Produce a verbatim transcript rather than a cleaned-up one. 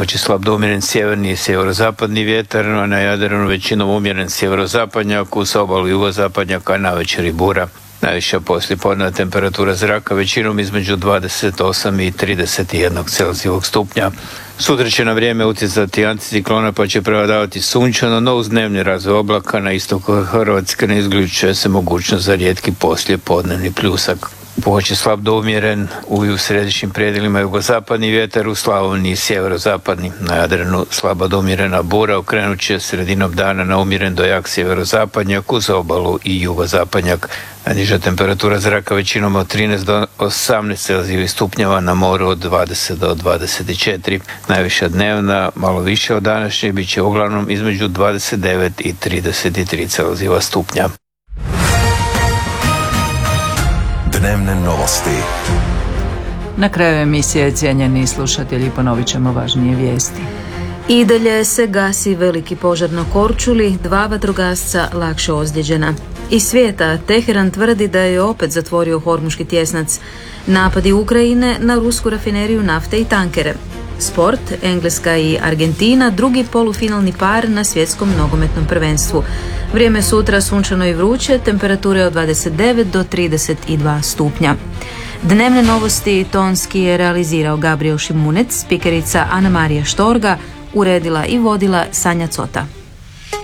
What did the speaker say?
puhat će slab do umjeren sjeverni i sjeverozapadni vjetar, a na Jadranu većinom umjeren sjeverozapadnjak, uz obalu jugozapadnjaka, navečer i bura. Najviša poslijepodnevna temperatura zraka većinom između dvadeset osam i trideset jedan Celzijevog stupnja. Sutra će na vrijeme utjecati anticiklona pa će prevladavati sunčano, no uz dnevni razvoj oblaka na istoku Hrvatske ne isključuje se mogućnost za rijetki poslijepodnevni pljusak. Puhat će slab do umjeren u središnjim predjelima jugozapadni vjetar, u Slavoniji sjeverozapadni. Na Jadranu slaba do umjerena bura, okrenut će sredinom dana na umjeren do jak sjeverozapadnjak, uz obalu i jugozapadnjak. Najniža temperatura zraka većinom od trinaest do osamnaest Celzijevih stupnjeva, na moru od dvadeset do dvadeset četiri. Najviša dnevna, malo više od današnje, bit će uglavnom između dvadeset devet i trideset tri Celzijeva stupnja. Dnevne novosti. Na kraju emisije, cijenjeni slušatelji, ponovit ćemo važnije vijesti. I dalje se gasi veliki požar na Korčuli, dva vatrogasca lakše ozlijeđena. Iz svijeta, Teheran tvrdi da je opet zatvorio Hormuški tjesnac. Napadi Ukrajine na rusku rafineriju nafte i tankere. Sport, Engleska i Argentina, drugi polufinalni par na svjetskom nogometnom prvenstvu. Vrijeme sutra sunčano i vruće, temperature od dvadeset devet do trideset dva stupnja. Dnevne novosti tonski je realizirao Gabriel Šimunec, spikerica Ana Marija Štorga, uredila i vodila Sanja Cota.